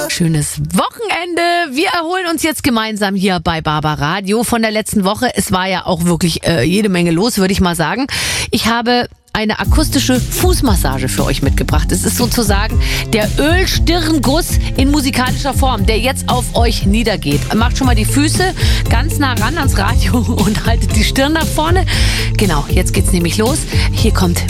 Schönes Wochenende. Wir erholen uns jetzt gemeinsam hier bei Barbaradio von der letzten Woche. Es war ja auch wirklich jede Menge los, würde ich mal sagen. Ich habe eine akustische Fußmassage für euch mitgebracht. Es ist sozusagen der Ölstirnguss in musikalischer Form, der jetzt auf euch niedergeht. Macht schon mal die Füße ganz nah ran ans Radio und haltet die Stirn nach vorne. Genau, jetzt geht's nämlich los. Hier kommt